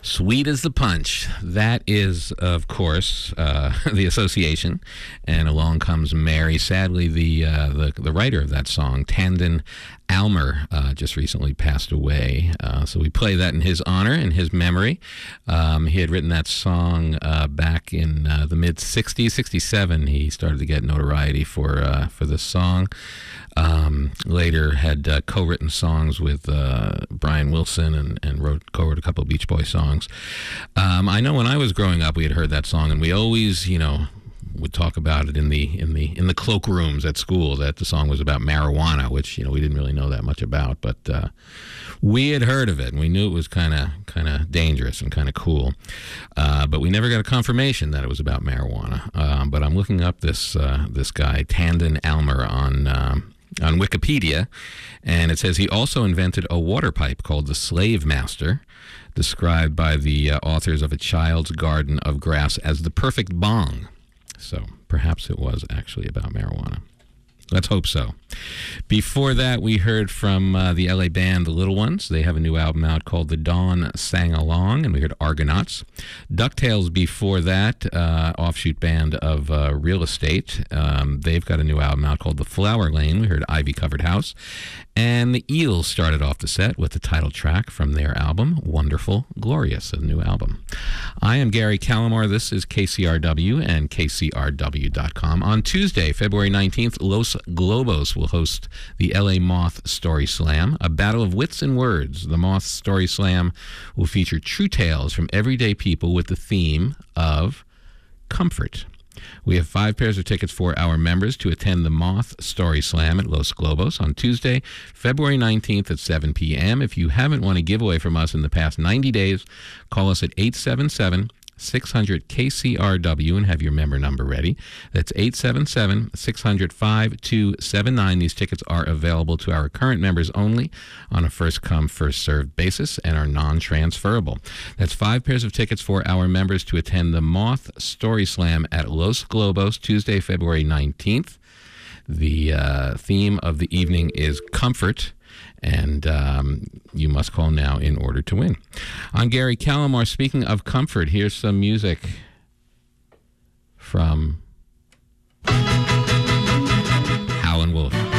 Sweet as the punch. That is, of course, the Association, and along comes Mary. Sadly, the writer of that song, Tandon Almer, just recently passed away. So we play that in his honor, in his memory. He had written that song back in the mid '60s, '67. He started to get notoriety for this song. Later had co-written songs with Brian Wilson and co-wrote a couple of Beach Boys songs. I know when I was growing up, we had heard that song, and we always, would talk about it in the cloakrooms at school, that the song was about marijuana, which we didn't really know that much about, but we had heard of it, and we knew it was kind of dangerous and kind of cool, but we never got a confirmation that it was about marijuana. But I'm looking up this guy Tandon Almer on Wikipedia, and it says he also invented a water pipe called the Slave Master, described by the authors of A Child's Garden of Grass as the perfect bong. So perhaps it was actually about marijuana. Let's hope so. Before that, we heard from the LA band The Little Ones. They have a new album out called The Dawn Sang Along, and we heard Argonauts. DuckTales before that, offshoot band of Real Estate. They've got a new album out called The Flower Lane. We heard Ivy Covered House. And the Eels started off the set with the title track from their album, Wonderful Glorious, a new album. I am Gary Calamar. This is KCRW and KCRW.com. On Tuesday, February 19th, Los Globos will host the LA Moth Story Slam, a battle of wits and words. The Moth Story Slam will feature true tales from everyday people with the theme of comfort. We have 5 pairs of tickets for our members to attend the Moth Story Slam at Los Globos on Tuesday, February 19th at 7 p.m. If you haven't won a giveaway from us in the past 90 days, call us at 877-600-KCRW and have your member number ready. That's 877-600-5279. These tickets are available to our current members only on a first-come, first-served basis and are non-transferable. That's 5 pairs of tickets for our members to attend the Moth Story Slam at Los Globos, Tuesday, February 19th. The theme of the evening is comfort, and you must call now in order to win. I'm Gary Calamar. Speaking of comfort, here's some music from Howlin' Wolf.